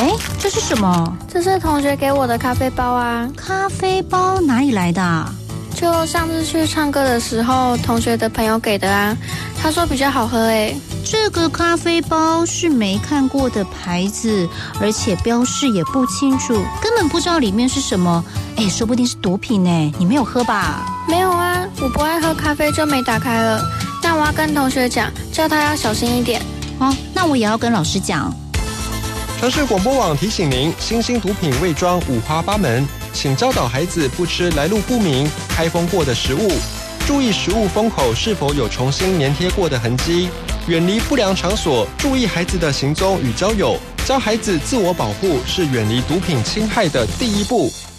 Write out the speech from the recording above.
这是什么？ 这是同学给我的咖啡包啊。 咖啡包哪里来的啊？ 就上次去唱歌的时候，同学的朋友给的啊。他说比较好喝诶。 这个咖啡包是没看过的牌子，而且标示也不清楚，根本不知道里面是什么。说不定是毒品呢，你没有喝吧？ 没有啊，我不爱喝咖啡就没打开了。但我要跟同学讲，叫他要小心一点。 那我也要跟老师讲。 城市广播网提醒您，新兴毒品伪装五花八门，请教导孩子不吃来路不明、开封过的食物，注意食物封口是否有重新粘贴过的痕迹，远离不良场所，注意孩子的行踪与交友，教孩子自我保护是远离毒品侵害的第一步。